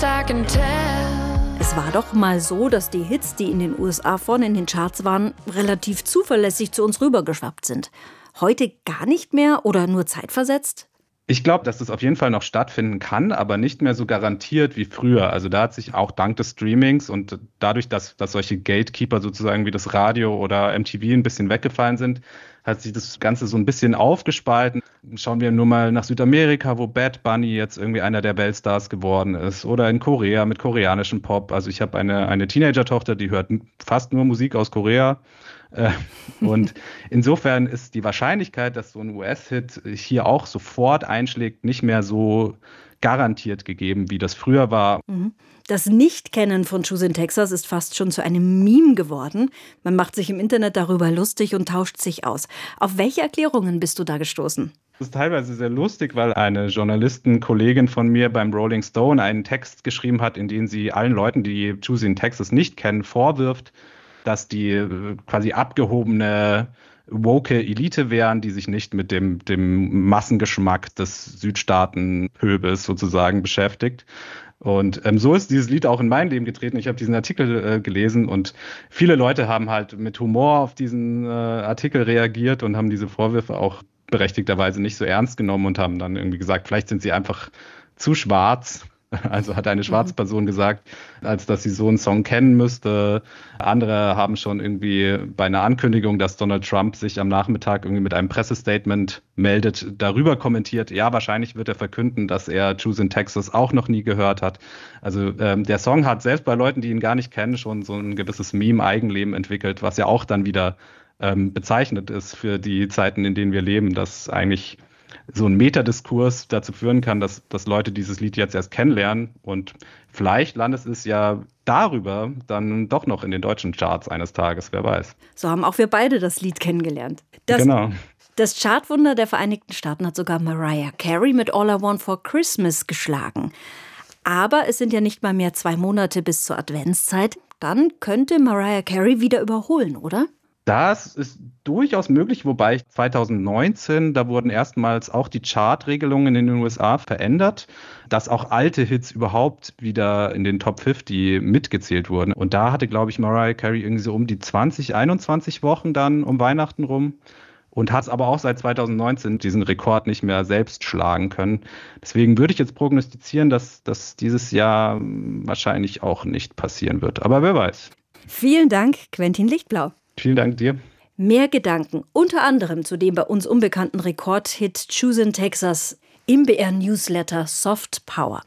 Es war doch mal so, dass die Hits, die in den USA vorne in den Charts waren, relativ zuverlässig zu uns rübergeschwappt sind. Heute gar nicht mehr oder nur zeitversetzt? Ich glaube, dass das auf jeden Fall noch stattfinden kann, aber nicht mehr so garantiert wie früher. Also da hat sich auch dank des Streamings und dadurch, dass solche Gatekeeper sozusagen wie das Radio oder MTV ein bisschen weggefallen sind, hat sich das Ganze so ein bisschen aufgespalten. Schauen wir nur mal nach Südamerika, wo Bad Bunny jetzt irgendwie einer der Weltstars geworden ist. Oder in Korea mit koreanischem Pop. Also ich habe eine Teenager-Tochter, die hört fast nur Musik aus Korea. Und insofern ist die Wahrscheinlichkeit, dass so ein US-Hit hier auch sofort einschlägt, nicht mehr so garantiert gegeben, wie das früher war. Das Nicht-Kennen von Shoes in Texas ist fast schon zu einem Meme geworden. Man macht sich im Internet darüber lustig und tauscht sich aus. Auf welche Erklärungen bist du da gestoßen? Das ist teilweise sehr lustig, weil eine Journalistenkollegin von mir beim Rolling Stone einen Text geschrieben hat, in dem sie allen Leuten, die Shoes in Texas nicht kennen, vorwirft, dass die quasi abgehobene woke Elite wären, die sich nicht mit dem Massengeschmack des Südstaatenpöbels sozusagen beschäftigt. Und so ist dieses Lied auch in mein Leben getreten. Ich habe diesen Artikel gelesen und viele Leute haben halt mit Humor auf diesen Artikel reagiert und haben diese Vorwürfe auch berechtigterweise nicht so ernst genommen und haben dann irgendwie gesagt, vielleicht sind sie einfach zu schwarz. Also hat eine schwarze Person gesagt, als dass sie so einen Song kennen müsste. Andere haben schon irgendwie bei einer Ankündigung, dass Donald Trump sich am Nachmittag irgendwie mit einem Pressestatement meldet, darüber kommentiert, ja, wahrscheinlich wird er verkünden, dass er Shoes in Texas auch noch nie gehört hat. Also der Song hat selbst bei Leuten, die ihn gar nicht kennen, schon so ein gewisses Meme-Eigenleben entwickelt, was ja auch dann wieder bezeichnet ist für die Zeiten, in denen wir leben, dass eigentlich so ein Metadiskurs dazu führen kann, dass Leute dieses Lied jetzt erst kennenlernen und vielleicht landet es ja darüber dann doch noch in den deutschen Charts eines Tages, wer weiß. So haben auch wir beide das Lied kennengelernt. Genau. Das Chartwunder der Vereinigten Staaten hat sogar Mariah Carey mit All I Want for Christmas geschlagen. Aber es sind ja nicht mal mehr 2 Monate bis zur Adventszeit. Dann könnte Mariah Carey wieder überholen, oder? Das ist durchaus möglich, wobei 2019, da wurden erstmals auch die Chartregelungen in den USA verändert, dass auch alte Hits überhaupt wieder in den Top 50 mitgezählt wurden. Und da hatte, glaube ich, Mariah Carey irgendwie so um die 21 Wochen dann um Weihnachten rum und hat es aber auch seit 2019 diesen Rekord nicht mehr selbst schlagen können. Deswegen würde ich jetzt prognostizieren, dass das dieses Jahr wahrscheinlich auch nicht passieren wird. Aber wer weiß. Vielen Dank, Quentin Lichtblau. Vielen Dank dir. Mehr Gedanken, unter anderem zu dem bei uns unbekannten Rekordhit Shoes in Texas im BR-Newsletter Soft Power.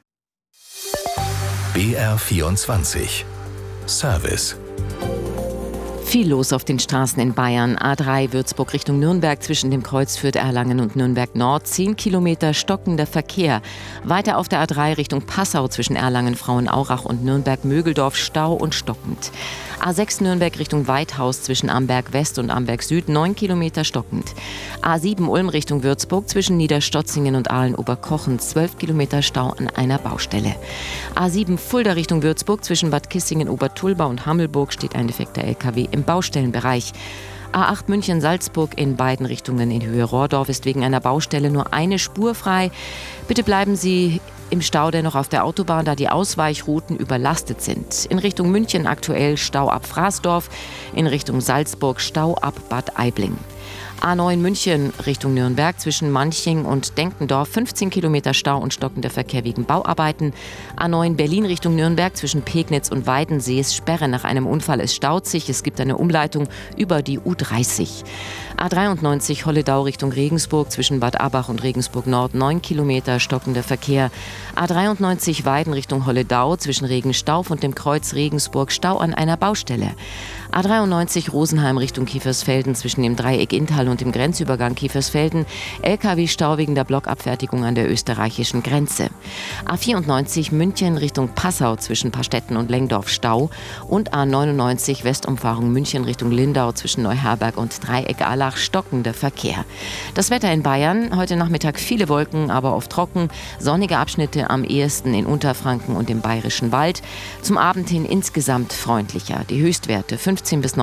BR24 Service. Viel los auf den Straßen in Bayern. A3 Würzburg Richtung Nürnberg zwischen dem Kreuz Fürth-Erlangen und Nürnberg Nord. 10 Kilometer stockender Verkehr. Weiter auf der A3 Richtung Passau zwischen Erlangen, Frauenaurach und Nürnberg-Mögeldorf Stau und stockend. A6 Nürnberg Richtung Weithaus zwischen Amberg West und Amberg Süd 9 Kilometer stockend. A7 Ulm Richtung Würzburg zwischen Niederstotzingen und Aalen-Oberkochen 12 Kilometer Stau an einer Baustelle. A7 Fulda Richtung Würzburg zwischen Bad Kissingen, Obertulba und Hammelburg steht ein defekter LKW im Baustellenbereich. A8 München-Salzburg in beiden Richtungen in Höhe Rohrdorf ist wegen einer Baustelle nur eine Spur frei. Bitte bleiben Sie im Stau dennoch auf der Autobahn, da die Ausweichrouten überlastet sind. In Richtung München aktuell Stau ab Fraßdorf, in Richtung Salzburg Stau ab Bad Aibling. A9 München Richtung Nürnberg zwischen Manching und Denkendorf 15 Kilometer Stau und stockender Verkehr wegen Bauarbeiten. A9 Berlin Richtung Nürnberg zwischen Pegnitz und Weidensee ist Sperre nach einem Unfall. Es staut sich. Es gibt eine Umleitung über die U30. A93 Holledau Richtung Regensburg zwischen Bad Abach und Regensburg Nord 9 Kilometer stockender Verkehr. A93 Weiden Richtung Holledau zwischen Regenstauf und dem Kreuz Regensburg Stau an einer Baustelle. A93 Rosenheim Richtung Kiefersfelden zwischen dem Dreieck Inntal und dem Grenzübergang Kiefersfelden. LKW-Stau wegen der Blockabfertigung an der österreichischen Grenze. A94 München Richtung Passau zwischen Pastetten und Lengdorf Stau. Und A99 Westumfahrung München Richtung Lindau zwischen Neuherberg und Dreieck Allach stockender Verkehr. Das Wetter in Bayern, heute Nachmittag viele Wolken, aber oft trocken. Sonnige Abschnitte am ehesten in Unterfranken und im Bayerischen Wald. Zum Abend hin insgesamt freundlicher. Die Höchstwerte 15 bis 29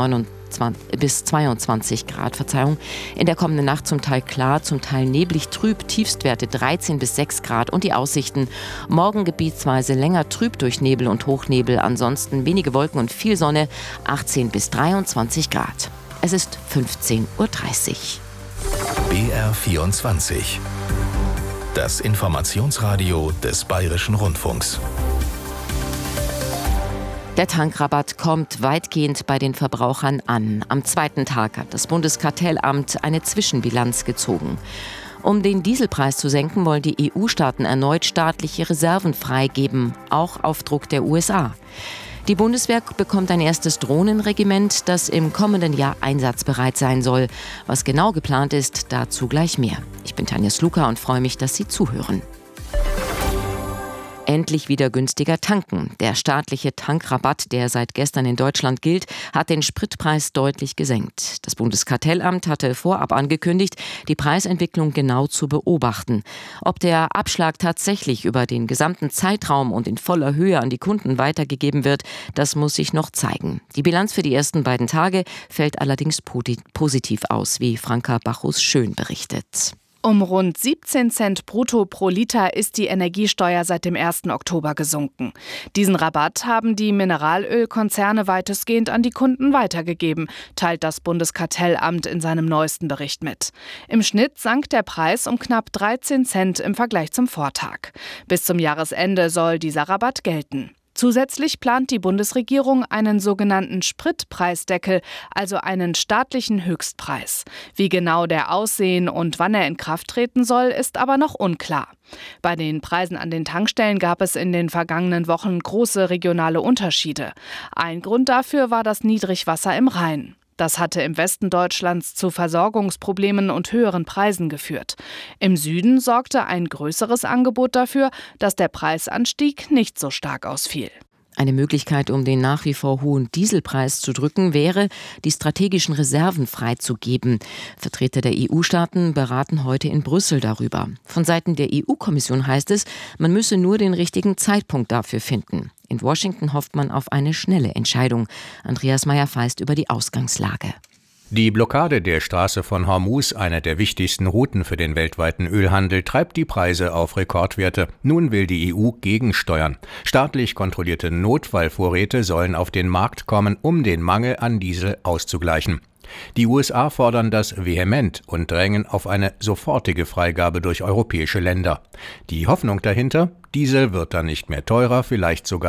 bis 22 Grad. In der kommenden Nacht zum Teil klar, zum Teil neblig trüb, Tiefstwerte 13 bis 6 Grad und die Aussichten morgen gebietsweise länger trüb durch Nebel und Hochnebel, ansonsten wenige Wolken und viel Sonne, 18 bis 23 Grad. Es ist 15:30 Uhr. BR24. Das Informationsradio des Bayerischen Rundfunks. Der Tankrabatt kommt weitgehend bei den Verbrauchern an. Am zweiten Tag hat das Bundeskartellamt eine Zwischenbilanz gezogen. Um den Dieselpreis zu senken, wollen die EU-Staaten erneut staatliche Reserven freigeben, auch auf Druck der USA. Die Bundeswehr bekommt ein erstes Drohnenregiment, das im kommenden Jahr einsatzbereit sein soll. Was genau geplant ist, dazu gleich mehr. Ich bin Tanja Sluka und freue mich, dass Sie zuhören. Endlich wieder günstiger tanken. Der staatliche Tankrabatt, der seit gestern in Deutschland gilt, hat den Spritpreis deutlich gesenkt. Das Bundeskartellamt hatte vorab angekündigt, die Preisentwicklung genau zu beobachten. Ob der Abschlag tatsächlich über den gesamten Zeitraum und in voller Höhe an die Kunden weitergegeben wird, das muss sich noch zeigen. Die Bilanz für die ersten beiden Tage fällt allerdings positiv aus, wie Franka Bachus-Schön berichtet. Um rund 17 Cent brutto pro Liter ist die Energiesteuer seit dem 1. Oktober gesunken. Diesen Rabatt haben die Mineralölkonzerne weitestgehend an die Kunden weitergegeben, teilt das Bundeskartellamt in seinem neuesten Bericht mit. Im Schnitt sank der Preis um knapp 13 Cent im Vergleich zum Vortag. Bis zum Jahresende soll dieser Rabatt gelten. Zusätzlich plant die Bundesregierung einen sogenannten Spritpreisdeckel, also einen staatlichen Höchstpreis. Wie genau der aussehen und wann er in Kraft treten soll, ist aber noch unklar. Bei den Preisen an den Tankstellen gab es in den vergangenen Wochen große regionale Unterschiede. Ein Grund dafür war das Niedrigwasser im Rhein. Das hatte im Westen Deutschlands zu Versorgungsproblemen und höheren Preisen geführt. Im Süden sorgte ein größeres Angebot dafür, dass der Preisanstieg nicht so stark ausfiel. Eine Möglichkeit, um den nach wie vor hohen Dieselpreis zu drücken, wäre, die strategischen Reserven freizugeben. Vertreter der EU-Staaten beraten heute in Brüssel darüber. Von Seiten der EU-Kommission heißt es, man müsse nur den richtigen Zeitpunkt dafür finden. In Washington hofft man auf eine schnelle Entscheidung. Andreas Meyer-Feist über die Ausgangslage. Die Blockade der Straße von Hormuz, einer der wichtigsten Routen für den weltweiten Ölhandel, treibt die Preise auf Rekordwerte. Nun will die EU gegensteuern. Staatlich kontrollierte Notfallvorräte sollen auf den Markt kommen, um den Mangel an Diesel auszugleichen. Die USA fordern das vehement und drängen auf eine sofortige Freigabe durch europäische Länder. Die Hoffnung dahinter: Diesel wird dann nicht mehr teurer, vielleicht sogar